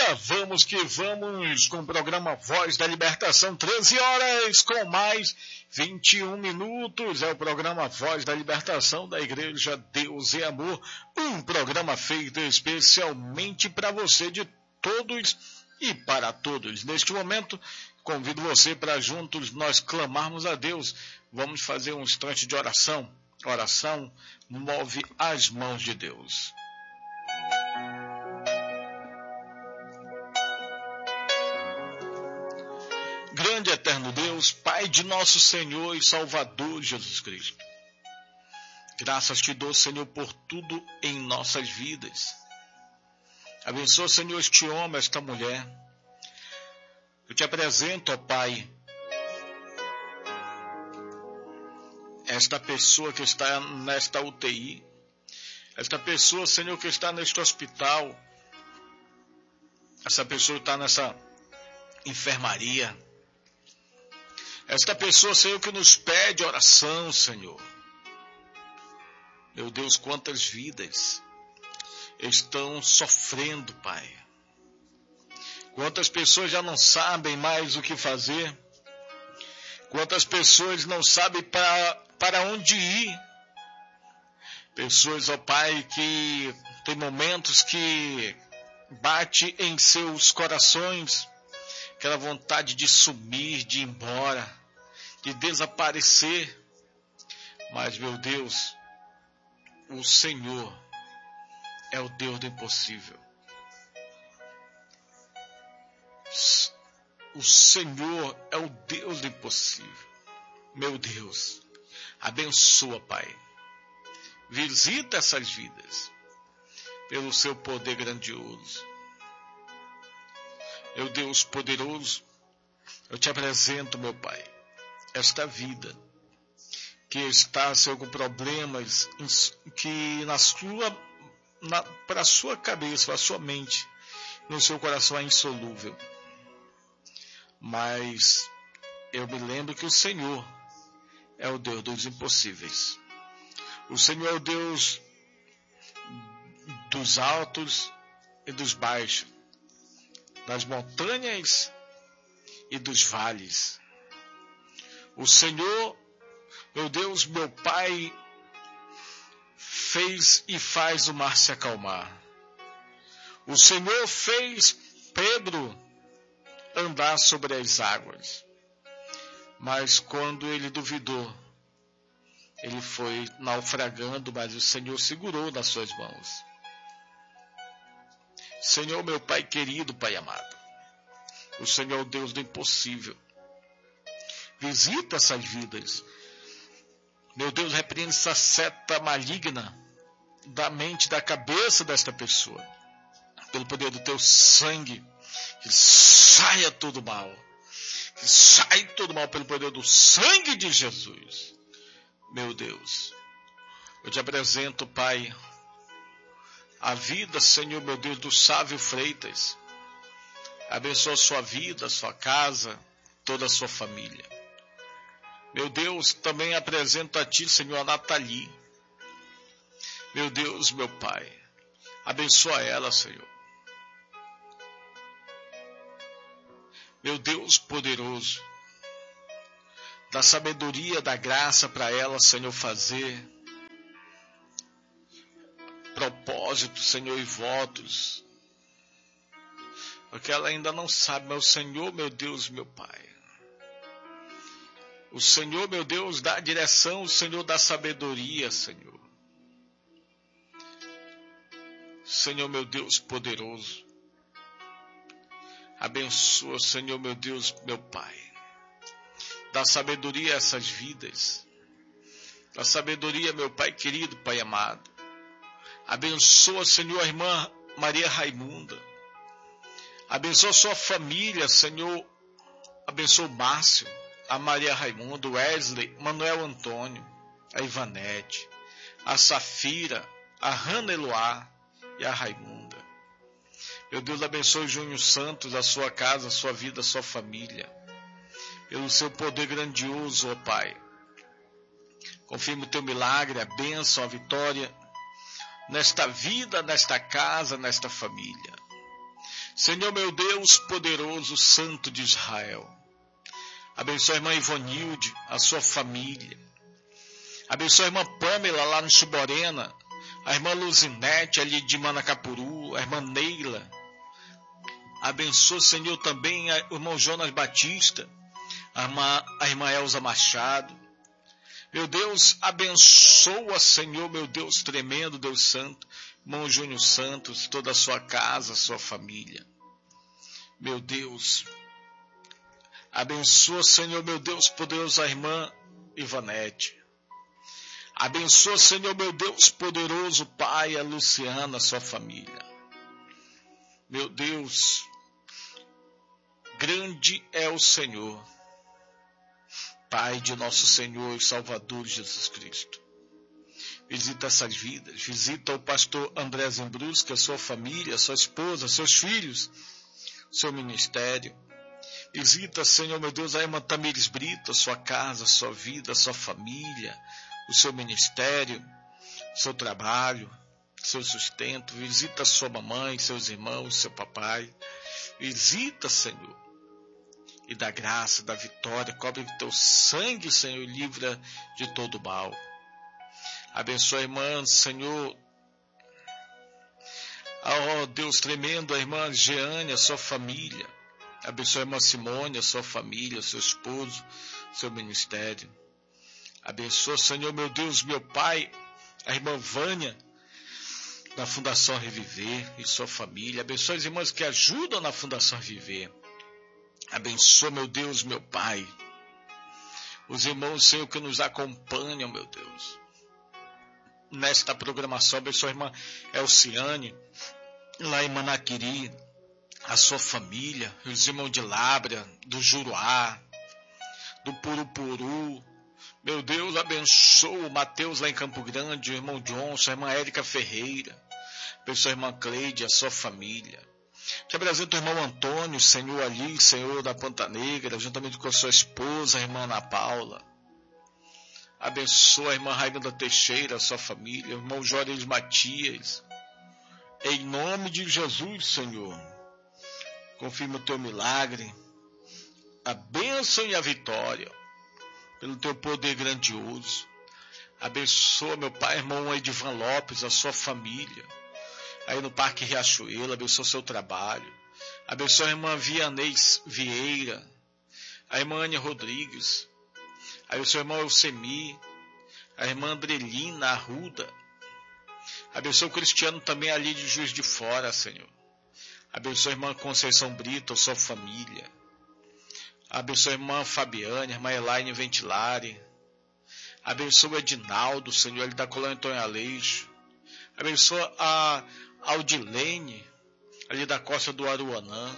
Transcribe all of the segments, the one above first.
vamos que vamos com o programa Voz da Libertação, 13 horas com mais 21 minutos. É o programa Voz da Libertação da Igreja Deus e Amor, um programa feito especialmente para você, de todos e para todos. Neste momento, convido você para juntos nós clamarmos a Deus. Vamos fazer um instante de oração. Oração move as mãos de Deus. Grande eterno Deus, Pai de nosso Senhor e Salvador Jesus Cristo, graças te dou, Senhor, por tudo em nossas vidas. Abençoa, Senhor, este homem, esta mulher. Eu te apresento, ó Pai, esta pessoa que está nesta UTI, esta pessoa, Senhor, que está neste hospital, essa pessoa está nessa enfermaria, esta pessoa, Senhor, que nos pede oração, Senhor. Meu Deus, quantas vidas estão sofrendo, Pai. Quantas pessoas já não sabem mais o que fazer. Quantas pessoas não sabem para onde ir. Pessoas, ó Pai, que tem momentos que bate em seus corações aquela vontade de sumir, de ir embora, de desaparecer. Mas, meu Deus, o Senhor é o Deus do impossível. O Senhor é o Deus do impossível. Meu Deus, abençoa, Pai. Visita essas vidas pelo seu poder grandioso. Meu Deus poderoso, eu te apresento, meu Pai, esta vida que está, Senhor, com problemas que para a sua cabeça, para a sua mente, no seu coração é insolúvel. Mas eu me lembro que o Senhor é o Deus dos impossíveis. O Senhor é o Deus dos altos e dos baixos, das montanhas e dos vales. O Senhor, meu Deus, meu Pai, fez e faz o mar se acalmar. O Senhor fez Pedro andar sobre as águas. Mas quando ele duvidou, ele foi naufragando, mas o Senhor segurou nas suas mãos. Senhor, meu Pai querido, Pai amado, o Senhor é o Deus do impossível. Visita essas vidas. Meu Deus, repreende essa seta maligna da mente, da cabeça desta pessoa. Pelo poder do teu sangue, que saia todo mal. Que saia todo mal pelo poder do sangue de Jesus. Meu Deus, eu te apresento, Pai, a vida, Senhor, meu Deus, do Sávio Freitas. Abençoa a sua vida, a sua casa, toda a sua família. Meu Deus, também apresento a Ti, Senhor, a Nathalie. Meu Deus, meu Pai, abençoa ela, Senhor. Meu Deus poderoso, dá sabedoria, dá graça para ela, Senhor, fazer propósitos, Senhor, e votos, porque ela ainda não sabe, mas o Senhor, meu Deus, meu Pai, o Senhor, meu Deus, dá direção, o Senhor dá sabedoria, Senhor. Senhor, meu Deus poderoso, abençoa, Senhor, meu Deus, meu Pai. Dá sabedoria a essas vidas. Dá sabedoria, meu Pai querido, Pai amado. Abençoa, Senhor, a irmã Maria Raimunda. Abençoa a sua família, Senhor. Abençoa o Márcio, a Maria Raimunda, o Wesley, Manuel Antônio, a Ivanete, a Safira, a Hannah Eloá e a Raimunda. Meu Deus, abençoe Júnior Santos, a sua casa, a sua vida, a sua família. Pelo seu poder grandioso, ó Pai. Confirma o teu milagre, a bênção, a vitória nesta vida, nesta casa, nesta família. Senhor meu Deus, poderoso, santo de Israel. Abençoa a irmã Ivonilde, a sua família. Abençoa a irmã Pamela lá no Chiborena, a irmã Luzinete ali de Manacapuru, a irmã Neila. Abençoa, Senhor, também o irmão Jonas Batista, a irmã Elza Machado. Meu Deus, abençoa, Senhor, meu Deus tremendo, Deus santo, irmão Júnior Santos, toda a sua casa, sua família. Meu Deus, abençoa, Senhor, meu Deus poderoso, a irmã Ivanete. Abençoa, Senhor, meu Deus poderoso, Pai, a Luciana, a sua família. Meu Deus, grande é o Senhor, Pai de nosso Senhor e Salvador Jesus Cristo. Visita essas vidas, visita o pastor André Zembrusca, a sua família, a sua esposa, seus filhos, seu ministério. Visita, Senhor meu Deus, a irmã Tamires Brito, a sua casa, a sua vida, a sua família, o seu ministério, o seu trabalho, seu sustento. Visita a sua mamãe, seus irmãos, seu papai. Visita, Senhor, e da graça, da vitória, cobre o teu sangue, Senhor, e livra de todo mal. Abençoa a irmã, Senhor, ó Deus tremendo, a irmã Jeane, a sua família. Abençoa a irmã Simone, a sua família, seu esposo, seu ministério. Abençoa, Senhor, meu Deus, meu Pai, a irmã Vânia, da Fundação Reviver e sua família. Abençoa as irmãs que ajudam na Fundação Reviver. Abençoa, meu Deus, meu Pai, os irmãos, Senhor, que nos acompanham, meu Deus, nesta programação. Abençoa a irmã Elciane, lá em Manaquiri, a sua família, os irmãos de Lábrea, do Juruá, do Purupuru. Meu Deus, abençoa o Mateus lá em Campo Grande, o irmão Johnson, a irmã Érica Ferreira. Abençoa a irmã Cleide, a sua família. Te apresento o irmão Antônio, Senhor ali, Senhor da Ponta Negra, juntamente com a sua esposa, a irmã Ana Paula. Abençoa a irmã Raimundo Teixeira, a sua família, o irmão Jorge Matias. Em nome de Jesus, Senhor, confirma o teu milagre, a bênção e a vitória, pelo teu poder grandioso. Abençoa, meu Pai, irmão Edivan Lopes, a sua família, aí no Parque Riachuelo. Abençoa o seu trabalho. Abençoa a irmã Vianês Vieira, a irmã Ania Rodrigues, aí o seu irmão Elsemi, a irmã Andrelina Arruda. Abençoa o Cristiano também ali de Juiz de Fora, Senhor. Abençoa a irmã Conceição Brito, a sua família. Abençoa a irmã Fabiane, a irmã Elaine Ventilare. Abençoa o Edinaldo, Senhor, ele da Colônia Antônio Aleixo. Abençoa a Aldilene, ali da Costa do Aruanã.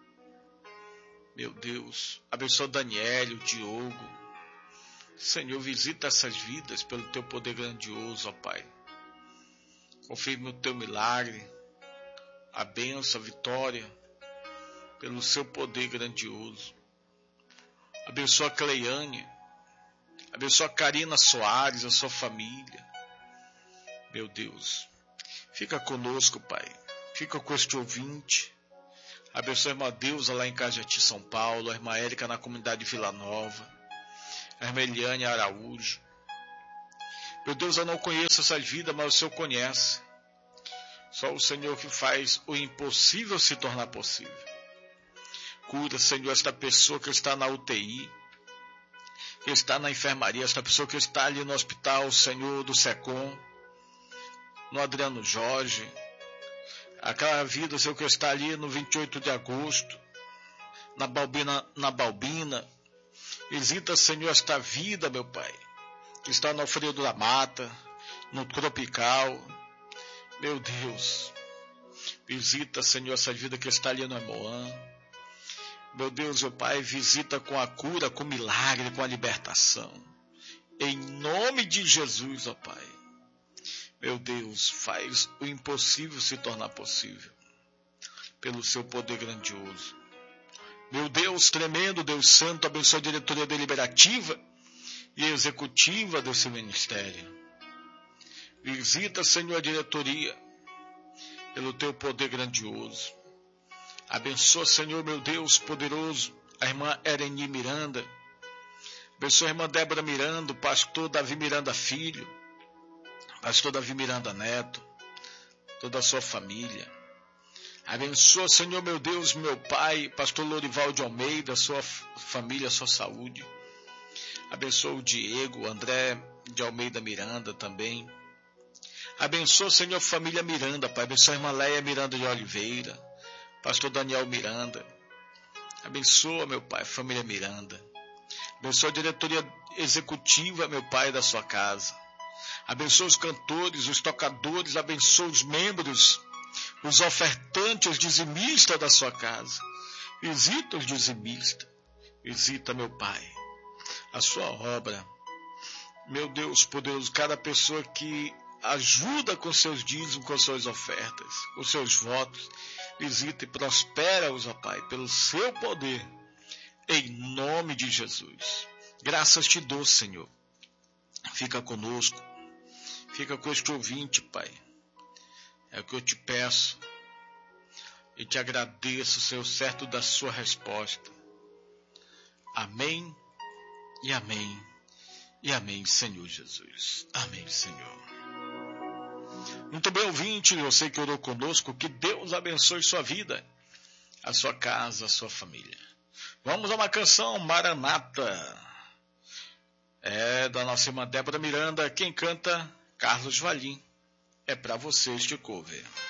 Meu Deus, abençoa o Daniel, o Diogo. Senhor, visita essas vidas pelo teu poder grandioso, ó Pai. Confirme o teu milagre, a bênção, a vitória, pelo seu poder grandioso. Abençoa a Cleiane, abençoa a Karina Soares, a sua família. Meu Deus, fica conosco, Pai. Fica com este ouvinte. Abençoa a irmã Deusa lá em Cajati, São Paulo, a irmã Érica na comunidade Vila Nova, a irmã Eliane Araújo. Meu Deus, eu não conheço essas vidas, mas o Senhor conhece. Só o Senhor que faz o impossível se tornar possível. Cura, Senhor, esta pessoa que está na UTI, que está na enfermaria, esta pessoa que está ali no hospital, Senhor, do SECOM, no Adriano Jorge. Aquela vida, Senhor, que está ali no 28 de agosto, na Balbina. Visita, Senhor, esta vida, meu Pai, que está no Alfredo da Mata, no Tropical. Meu Deus, visita, Senhor, essa vida que está ali no Emoã. Meu Deus, meu Pai, visita com a cura, com o milagre, com a libertação. Em nome de Jesus, ó Pai. Meu Deus, faz o impossível se tornar possível, pelo seu poder grandioso. Meu Deus tremendo, Deus santo, abençoa a diretoria deliberativa e executiva desse ministério. Visita, Senhor, a diretoria, pelo teu poder grandioso. Abençoa, Senhor, meu Deus poderoso, a irmã Ereni Miranda. Abençoa a irmã Débora Miranda, o pastor Davi Miranda Filho, pastor Davi Miranda Neto, toda a sua família. Abençoa, Senhor, meu Deus, meu pai, pastor Lorival de Almeida, sua família, sua saúde. Abençoa o Diego, o André de Almeida Miranda também. Abençoa, Senhor, família Miranda, Pai. Abençoa a irmã Leia Miranda de Oliveira, pastor Daniel Miranda. Abençoa, meu Pai, família Miranda. Abençoa a diretoria executiva, meu Pai, da sua casa. Abençoa os cantores, os tocadores, abençoa os membros, os ofertantes, os dizimistas da sua casa. Visita os dizimistas. Visita, meu Pai, a sua obra. Meu Deus poderoso, cada pessoa que ajuda com seus dízimos, com suas ofertas, com seus votos, visita e prospera-os, ó Pai, pelo seu poder, em nome de Jesus. Graças te dou, Senhor. Fica conosco, fica com este ouvinte, Pai. É o que eu te peço e te agradeço, Senhor, certo da sua resposta. Amém e amém e amém, Senhor Jesus. Amém, Senhor. Muito bem, ouvinte, você que orou conosco, que Deus abençoe sua vida, a sua casa, a sua família. Vamos a uma canção, Maranata. É da nossa irmã Débora Miranda, quem canta, Carlos Valim. É para você este cover.